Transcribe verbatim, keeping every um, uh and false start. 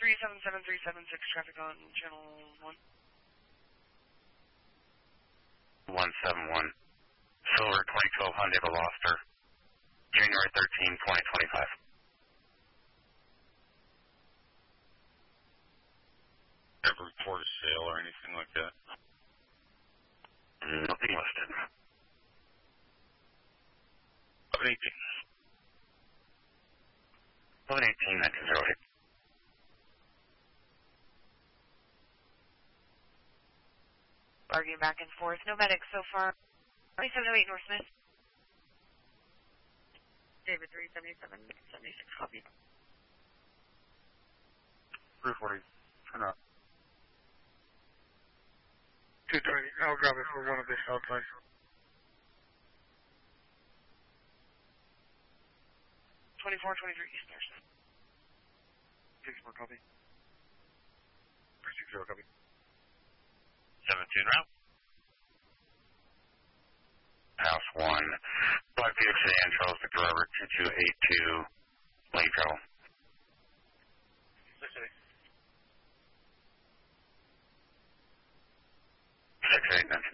three seven seven three seven six, traffic on channel one. one seven one. Silver twenty twelve Hyundai Veloster, January thirteenth, twenty twenty-five. Ever report a sale or anything like that? Nothing listed. eleven eighteen. eleven eighteen, nineteen oh eight. Arguing back and forth. No medics so far. twenty-seven oh eight North Smith. David three seventy-seven, seventy-six, copy. three forty, turn up. two twenty, I'll grab it for one of the outside. twenty-four twenty-three East North Smith. six four, copy. six zero, copy. seventeen route. House one. Black Buick Sedan, Charles Victor Robert, two two eight two, lane travel. six eight. six eight, nineteen